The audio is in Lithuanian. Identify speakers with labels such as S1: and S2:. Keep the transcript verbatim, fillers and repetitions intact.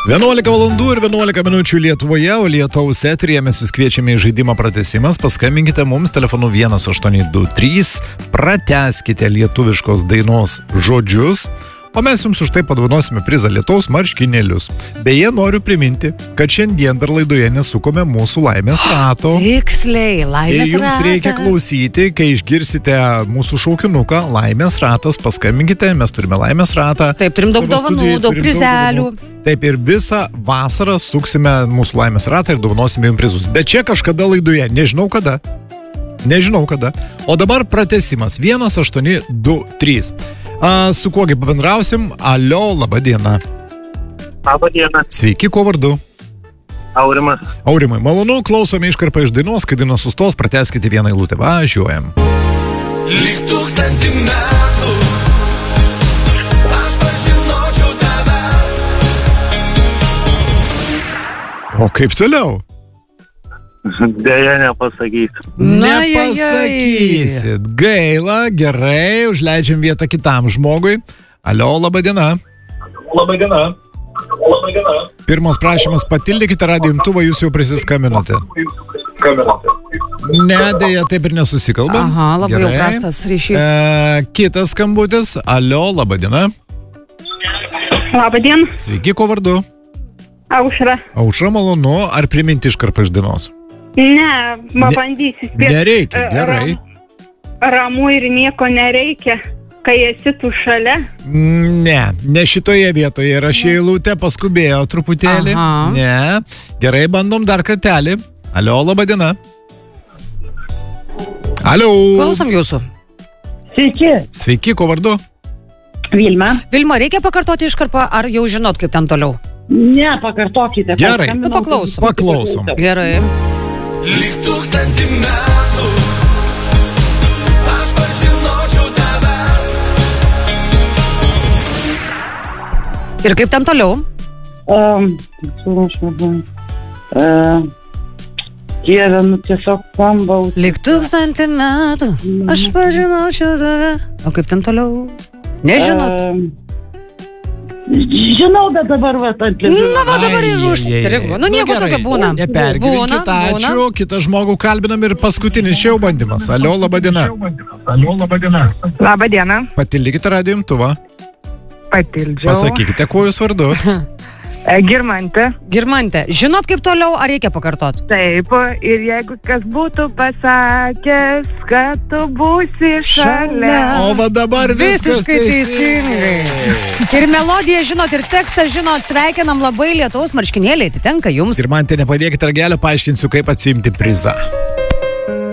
S1: vienuolika valandų ir vienuolika minučių Lietuvoje, o Lietaus eteryje mes jūs kviečiame į žaidimą pratęsimas. Paskambinkite mums telefonu vienas aštuoni du trys, pratęskite lietuviškos dainos žodžius, o mes jums už tai padovanosime prizą Lietaus marškinėlius. Beje, noriu priminti, kad šiandien dar laidoje nesukome mūsų laimės rato.
S2: Tiksliai, laimės ratas.
S1: Ir jums reikia klausyti, kai išgirsite mūsų šaukinuką, laimės ratas, paskambinkite, mes turime laimės ratą.
S2: Taip, turim daug dovanų, daug prizelių.
S1: Taip, ir visą vasarą suksime mūsų laimės ratą ir dovanosime jums prizus. Bet čia kažkada laidoje, nežinau kada. Nežinau kada. O dabar pratęsimas. vienas aštuoni du trys. A, su kuogi pabendrausim? Alio, laba diena.
S3: Labą dieną.
S1: Sveiki, kuo vardu?
S3: Aurimas.
S1: Aurimai, malonu, klausome iškarpą iš dainos, kai daina sustos, pratęskite vieną eilutę. Važiuojam.
S4: Lyg tūkstantį metų aš pažinočiau tave.
S1: O kaip toliau?
S3: Deja, nepasakysiu.
S2: Na,
S1: Nepasakysit. Gaila, gerai, užleidžiam vietą kitam žmogui. Alio, laba diena.
S3: Labą dieną. Labą dieną.
S1: Pirmas prašymas, patildykite radijo imtuvą, jūs jau prisiskambinote. Ne, dėja, taip ir nesusikalbam.
S2: Aha, labai jau
S1: Gerai.
S2: prastas ryšys.
S1: E, kitas skambutis. Alio, laba diena.
S5: Labą dieną,
S1: Sveiki, kuo vardu?
S5: Aušra.
S1: Aušra, malonu. Ar priminti iškarpą iš dainos?
S5: Ne, pabandysiu spėti.
S1: Nereikia, gerai.
S5: Ramu ir nieko nereikia, kai esi tu šalia.
S1: Ne, ne šitoje vietoje rašė eilutę, paskubėjo truputėlį.
S2: Aha.
S1: Ne. Gerai, bandom dar kartelį. Alio, laba diena. Alio.
S2: Klausom jūsų.
S5: Sveiki.
S1: Sveiki, kuo vardu?
S5: Vilma.
S2: Vilma, reikia pakartoti iškarpą, ar jau žinot, kaip ten toliau?
S5: Ne, pakartokite.
S1: Gerai.
S2: Nu, paklausom.
S1: Paklausom.
S2: Gerai.
S4: Lyg tūkstantį metų aš pažinočiau tave.
S2: Ir kaip ten toliau?
S5: Um, uh, Dieve, nu tiesiog skambau.
S2: Lyg tūkstantį metų aš pažinočiau tave. O kaip ten toliau? Nežinot.
S5: Um, Žinau, bet dabar va, ant liežuvio.
S2: Na, va dabar ir
S1: Ai, ai, ai.
S2: užstrigo. Nu, nieko
S1: gerai.
S2: tokio būna.
S1: Nepergyvenkit, ačiū. Kitą žmogų kalbinam ir paskutinis čia jau bandymas. Alio, laba diena.
S3: Alio, labą dieną.
S5: Labą dieną.
S1: Patildykite radijo imtuvą.
S5: Patildžiau.
S1: Pasakykite, kuo jūs vardu.
S5: Girmantė.
S2: Girmante, žinot, kaip toliau, ar reikia pakartoti?
S5: Taip, ir jeigu kas būtų pasakęs, kad tu būsi šalia.
S1: O va dabar viskas
S2: Visiškai teisingai. Ir melodiją žinot, ir tekstą žinot, sveikinam labai, Lietaus marškinėliai atitenka jums.
S1: Ir man te nepadėkite ragelio, paaiškinsiu, kaip atsiimti prizą.